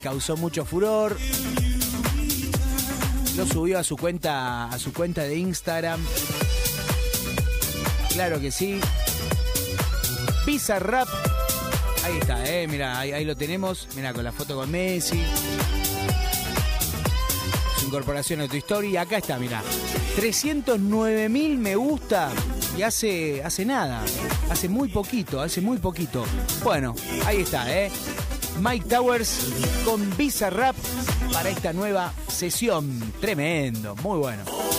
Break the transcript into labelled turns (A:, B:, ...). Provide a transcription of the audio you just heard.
A: causó mucho furor. Lo subió a su cuenta de Instagram. Claro que sí. Bizarrap. Ahí está, mirá, ahí lo tenemos. Mirá, con la foto con Messi. Su incorporación a tu historia. Acá está, mirá. 309.000 me gusta. Y hace nada. Hace muy poquito. Bueno, ahí está, Mike Towers con Bizarrap para esta nueva sesión. Tremendo, muy bueno.